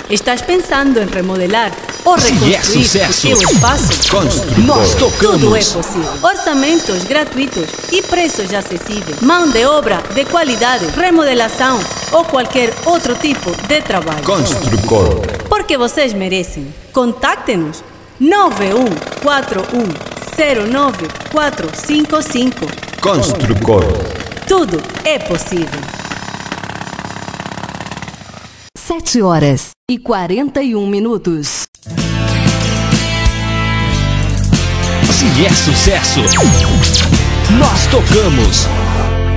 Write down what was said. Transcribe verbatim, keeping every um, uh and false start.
Estás pensando em remodelar ou reconstruir é sucesso, o teu espaço? Construcor. Nós tocamos. Tudo é possível. Orçamentos gratuitos e preços acessíveis. Mão de obra de qualidade, remodelação ou qualquer outro tipo de trabalho. Construcor. Porque vocês merecem. Contacte-nos nove um quatro um zero nove quatro cinco cinco. Construcor. Tudo é possível. Sete horas e quarenta e um minutos. Se é sucesso, nós tocamos.